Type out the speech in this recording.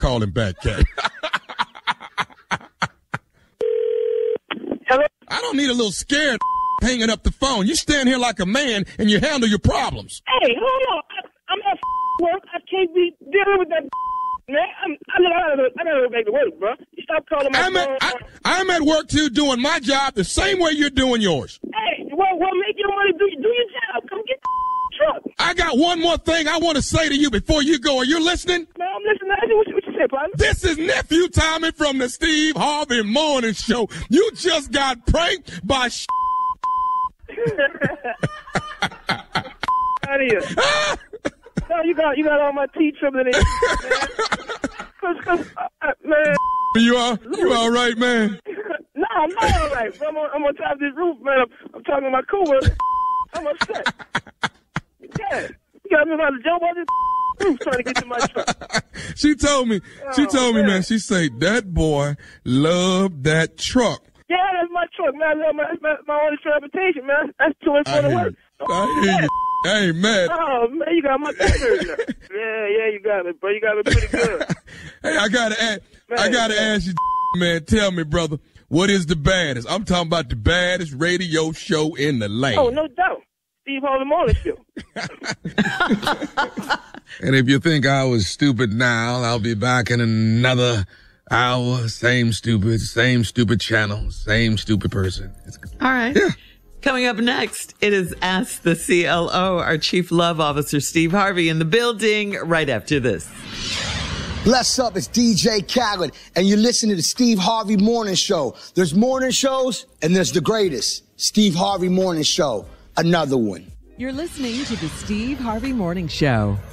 Call him back, Cat. Hello? I don't need a little scared hanging up the phone. You stand here like a man and you handle your problems. Hey, hold on. I'm at work. I can't be dealing with that man. I gotta go back to work, bro. You stop calling my phone. I'm at work, too, doing my job the same way you're doing yours. Hey, well, make your money, do your job. Come get the truck. I got one more thing I want to say to you before you go. Are you listening? Man, I'm listening. What you say, partner? This is Nephew Tommy from the Steve Harvey Morning Show. You just got pranked by out of here. No, you got all my teeth trembling in, man. Man. You all right, man? No, I'm not all right. I'm on top of this roof, man. I'm talking to my coworker. I'm upset. Yeah, you got me about to jump on this roof trying to get to my truck. She told me, man. She said that boy loved that truck. Yeah, that's my truck, man. I love my only transportation, man. That's to and from the work. I hear you. Hey, man. Oh, man, you got my fingers now. Yeah, you got it, bro. You got it pretty good. Hey, I gotta ask you, man. Tell me, brother, what is the baddest? I'm talking about the baddest radio show in the land. Oh, no doubt. Steve Harvey Morning Show. And if you think I was stupid now, I'll be back in another hour. Same stupid channel, same stupid person. All right. Yeah. Coming up next, it is Ask the CLO, our Chief Love Officer, Steve Harvey, in the building right after this. Bless up, it's DJ Khaled, and you're listening to the Steve Harvey Morning Show. There's morning shows, and there's the greatest, Steve Harvey Morning Show, another one. You're listening to the Steve Harvey Morning Show.